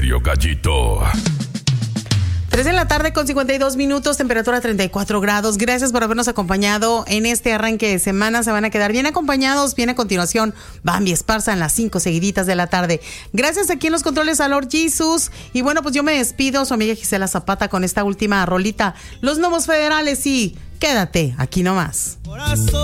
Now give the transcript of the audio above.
serio, gallito. 3 de la tarde con 52 minutos, temperatura 34 grados. Gracias por habernos acompañado en este arranque de semana. Se van a quedar bien acompañados. Viene a continuación Bambi Esparza en las 5 seguiditas de la tarde. Gracias aquí en los controles a Lord Jesus. Y bueno, pues yo me despido, su amiga Gisela Zapata, con esta última rolita. Los Nuevos Federales y quédate aquí nomás.